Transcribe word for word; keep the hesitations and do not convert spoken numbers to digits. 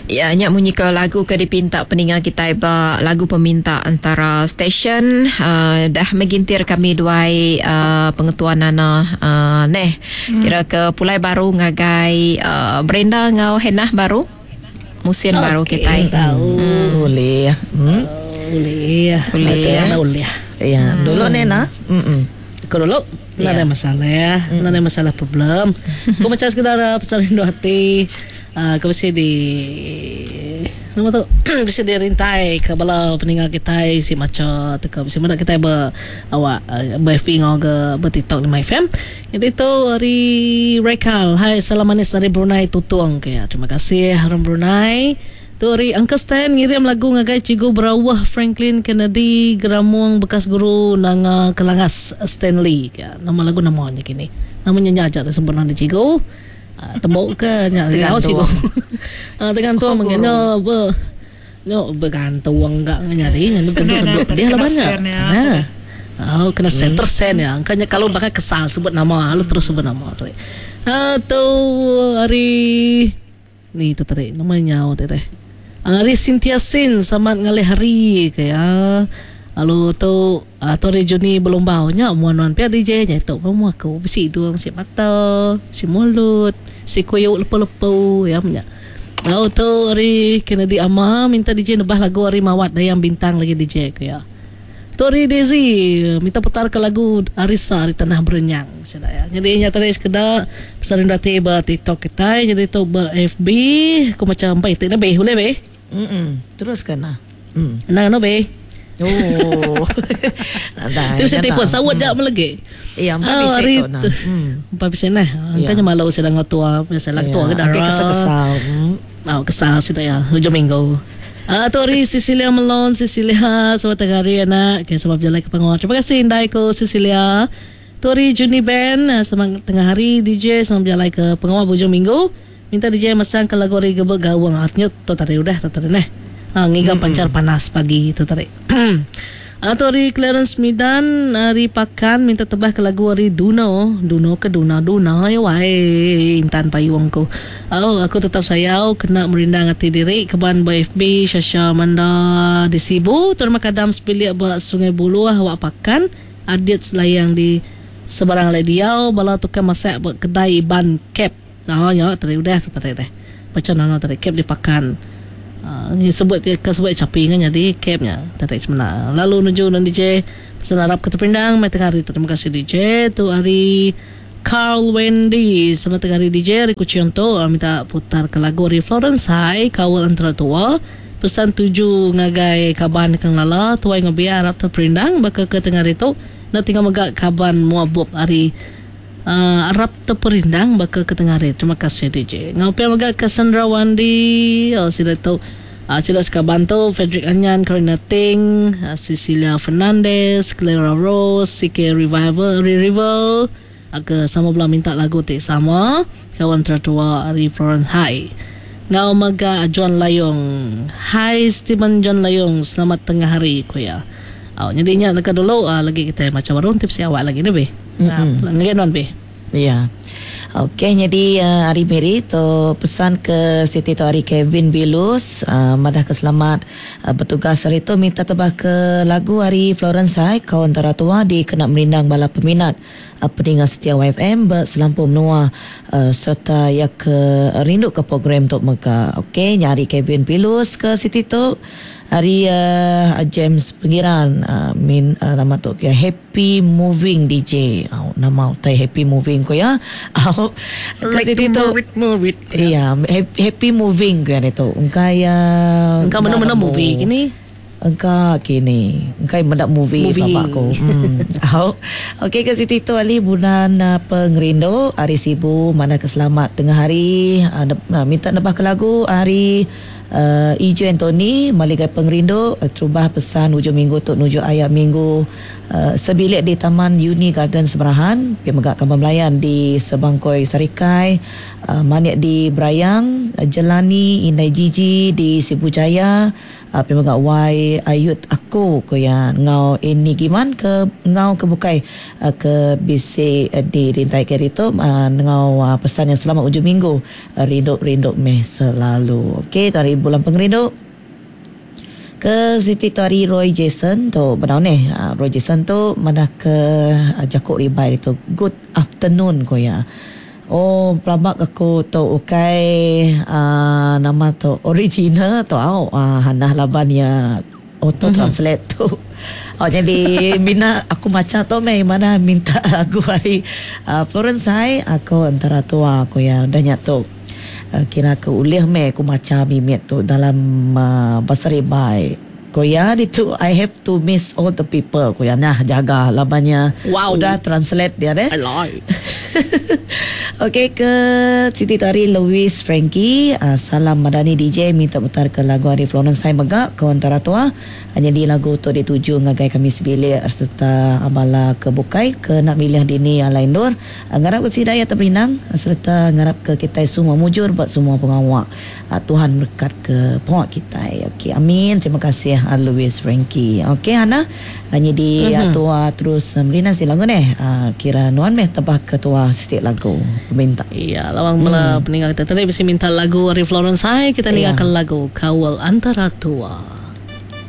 Ya, nyak munyi ke lagu ke dipinta peninga kita iba lagu peminta antara stesen uh, dah megintir kami duai uh, pengetuan nana uh, neh hmm. kira ke pulai baru ngagai uh, Brenda ngau henah baru musim okay, baru kita tahu hmm. boleh hmm. boleh boleh ya boleh ya dulu nena hmm. Kau dulu nggak ada masalah ya nggak ada masalah problem kau macam sekedar pesan rindu hati Uh, kau mesti di nama tu mesti dirintai ke bala peninggal kita si macam tu kau mesti mana kita ber awak ber F B ngau ke ber TikTok di My Fam. Jadi tu hari Rekal. Hai salam manis dari Brunei tutuang ke ya. Terima kasih Harum Brunei. Tu hari Uncle Stan ngirim lagu ngagai Cigu Berawah Franklin Kennedy Geramuang bekas guru nanga Kelangas Stanley ke. Nama lagu namanya kini. Namanya nyaja tu sebenarnya Cigu. Uh, tembok ke nyala sih kau. Ah tergantung mengenai ber no bergantung enggak nyari yang tentu sebut dia lah banyak. Nah. Oh kena center sen ya. Angkanya kalau bakal kesal sebut nama, lu terus sebut nama tu. Ah tu hari ni tu tadi namanya tu teh. Hari Cynthia Sin sama ngalih hari kayak lalu tu atau Juni belum baunya muan-muan pia D J nya tu kamu aku besi duang si mata si mulut si koyok lepo-lepo ya punya lalu tu hari Kennedy Ama minta D J nebah lagu hari Mawat Dayang Bintang lagi D J ke ya tu hari Desi minta putar ke lagu Arisa Hari Tanah Berenyang ya. Jadi nyata tadi sekedar pesan dati ba TikTok kita jadi tu ba F B aku macam baik tak be boleh be teruskan lah mm. Nah no be oh, tu saya telefon sawat dah melagi. Iya, empat bisa tu nah. Empat bisa nah. Angkanya malau sedang tua, biasa lang tua ke darah. Agak kesal-kesal. Oh, kesal sudah ya. Hujung minggu. Ah, tu hari Cecilia Melon, Cecilia selamat tengah hari anak. Kaya sebab jalan ke penguat. Terima kasih Indai ko Cecilia. Tu hari Juni Band selamat tengah hari D J selamat jalan ke penguat hujung minggu. Minta D J masang ke lagu hari gebel gawang artinya tu tadi udah tu tadi nah. Ah, ngiga mm-hmm. pancar panas pagi itu tadi. Atau hari Clarence Midan hari Pakan minta tebah ke lagu hari Duno, Duno ke Duna Duna ya wai intan payungku. Oh, aku tetap sayau kena merindang hati diri keban by F B Syasha Manda di Sibu terima kadam sepilik buat Sungai Buluh awak Pakan adit selayang di sebarang lediau bala tukang masak buat kedai ban cap. Oh ya tadi udah tadi teh. Baca nama tadi cap di Pakan. Uh, sebut dia sebut capingan jadi capnya tadi sebenarnya lalu menuju dan D J pesan Arab ke Terpindang mai tengah hari terima kasih D J tu hari Carl Wendy sama tengah hari D J hari Kucionto minta putar ke lagu hari Florence High Kawal Antara Tua pesan tujuh ngagai kaban kang lala tuai ngobiar Arab Terpindang baka ke tengah hari tu nak tinggal megak kaban muabub hari Uh, Arab Terperindang bakal ke tengah hari. Terima kasih D J. Ngau magak Cassandra Wandi. Oh sila tu. Uh, sila suka bantu Frederick Anyan, Karina Ting, uh, Cecilia Fernandez, Clara Rose, C K Revival, Revival. Aga sama belah minta lagu tik sama. Kawan tertua Ari Florence High. Ngau maga John Layong. Hai Stephen John Layong. Selamat tengah hari kuya. Oh, jadi nya dekat dulu uh, lagi kita macam baru tips awak lagi ni be. Mm-hmm. Nah, ngene non be. Ya. Okey, jadi uh, hari Mary tu pesan ke Siti tu hari Kevin Bilus uh, madah keselamat uh, bertugas hari tu minta tebah ke lagu hari Florence High kawan teratua di kena merindang bala peminat uh, pendengar setia Y F M berselampung menua uh, serta ya ke rindu ke program tu mereka. Okey, nyari Kevin Bilus ke Siti tu hari uh, James Pengiran uh, min uh, nama tu ya Happy Moving D J. Oh, nama utai Happy Moving ko ya. Oh, like to move it, move it. Iya, Happy Moving ko yan ito. Engkay uh, engkay mana-mana movie kini. Engkay kini. Engkay mendak movie, movie. Bapak ko. Hmm. Oh. Okey ke Siti tu Ali bulan uh, pengerindo hari Sibu mana keselamat tengah hari uh, uh, minta nebah ke lagu hari Uh, Ijo Anthony Maligai Pengerindo uh, terubah pesan hujung minggu untuk nuju ayat minggu uh, sebilik di Taman Uni Garden Semerahan pergi megak Kampung Melayan di Sebangkoi Sarikai uh, Maniak di Brayang uh, Jelani Indai Gigi di Sibu Jaya. Uh, Pemagak Y Ayut aku ko ya ngau ini giman ke ngau ke bukai uh, ke bisi uh, di rintai kerito uh, ngau uh, pesan yang selamat ujung minggu uh, rinduk-rinduk meh selalu. Okey, dari bulan pengerinduk ke Siti Tari Roy Jason tu benar ni uh, Roy Jason tu mana ke uh, Jakuk Ribai itu good afternoon ko ya. Oh, pelabak aku tu ukai uh, nama tu original tu au uh, hanah laban ya auto translate tu. Oh, jadi bina aku macam tu meh mana minta lagu hari uh, Florence Hai aku antara tua aku ya dah nyatu. Uh, kira ke ulih me aku macam mimit tu dalam uh, bahasa Ribai. Koya itu I have to miss all the people. Koya nah jaga labannya. Wow. Udah translate dia deh. I like. Okey, ke Siti Tari Louis Frankie, uh, salam Madani D J minta putar ke lagu Hari Florence Hai Megak ke antara tua. Hanya di lagu tu dituju ngagai kami sebilik serta abala ke bukai ke nak milih dini yang lain dur. Uh, ngarap ke sidaya terpinang serta ngarap ke kita semua mujur buat semua pengawak. Uh, Tuhan berkat ke pengawak kita. Okey, amin. Terima kasih uh, Louis Frankie. Okey Hana, hanya di uh-huh. tua terus uh, merinas di lagu ni. Uh, kira nuan meh tabah ke tua setiap lagu. Minta. Iya, lawang bala hmm. peninggal kita tadi bisa minta lagu Hari Florence Hai, kita ninggalkan yeah. lagu Kawal Antara Tua.